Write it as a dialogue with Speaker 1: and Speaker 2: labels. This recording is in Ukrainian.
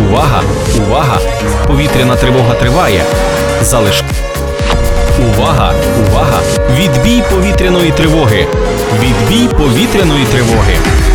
Speaker 1: Увага! Увага! Повітряна тривога триває. Увага! Увага! Відбій повітряної тривоги! Відбій повітряної тривоги!